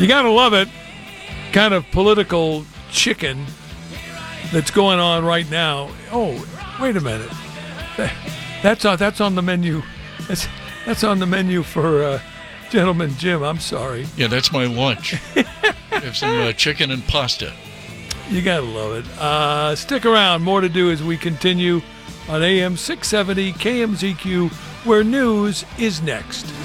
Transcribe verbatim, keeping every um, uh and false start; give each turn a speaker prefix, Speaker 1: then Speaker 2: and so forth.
Speaker 1: You got to love it. Kind of political chicken that's going on right now. Oh, wait a minute. That's on, that's on the menu. That's, that's on the menu for uh, Gentleman Jim. I'm sorry.
Speaker 2: Yeah, that's my lunch. Have some uh, chicken and pasta.
Speaker 1: You got to love it. Uh, stick around. More to do as we continue on A M six seventy K M Z Q, where news is next.